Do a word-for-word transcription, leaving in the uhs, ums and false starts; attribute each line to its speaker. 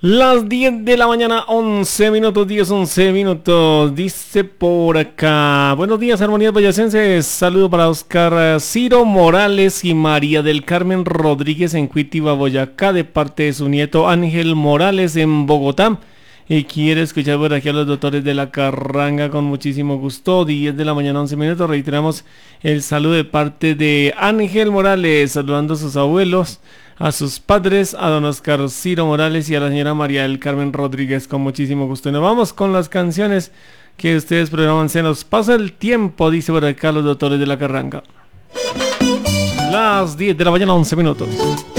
Speaker 1: Las diez de la mañana, once minutos, diez, once minutos, dice por acá. Buenos días, Armonías Boyacenses. Saludo para Oscar Ciro Morales y María del Carmen Rodríguez en Cuitiba, Boyacá, de parte de su nieto Ángel Morales en Bogotá. Y quiere escuchar por aquí a los doctores de la Carranga con muchísimo gusto. diez de la mañana, once minutos. Reiteramos el saludo de parte de Ángel Morales, saludando a sus abuelos, a sus padres, a don Oscar Ciro Morales y a la señora María del Carmen Rodríguez con muchísimo gusto. Y nos vamos con las canciones que ustedes programan. Se nos pasa el tiempo, dice por acá los doctores de la Carranga. Las diez de la mañana, once minutos.